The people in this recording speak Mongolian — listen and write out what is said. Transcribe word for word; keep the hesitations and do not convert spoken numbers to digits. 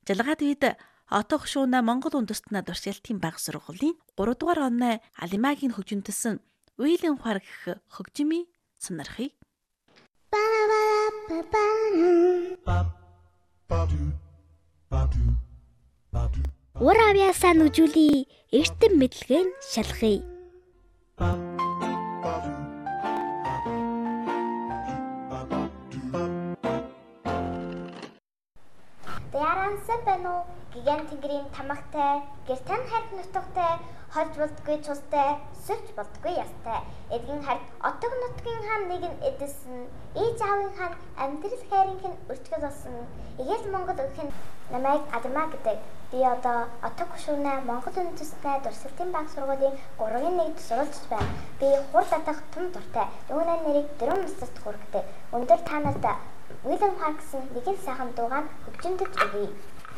Жалгаад үед отох шууна Монгол үндэстэн дурсгалтын баг сургуулийн гурав дугаар оноо Алимагийн хөгжимдсөн Уйлэн ухаар гэх хөгжмийн сонирхъя. Ур авьяасаа нүжүүлий, эрдэм мэдлэгийн шалгая. Ярансан байна уу? Гигant тэнгэрийн тамагтай, гэртэн харт нутагтай, хольж болдгүй цустай, сэрж болдгүй ястай. Эдгэн харт отог нутгийн хаан нэг нь эдэлсэн, ээж аавын хаан амьдрал хайрынх нь өртгөл болсон. Игэл Монгол өвхөн намайг Алимаа гэдэг. Би одоо отог шүүнэ Монгол үндэстний дурсгалтын баг сургуулийн гурван нэгт сурвалжж байна. Би хур татах том дуртай. Үүний нэрийг дөрвөн мөсөст хүргэдэг. Өндөр танаас Уйлэн ухаар гэсэн нэгэн сайхан дуугаар хөгжимдөж өгье.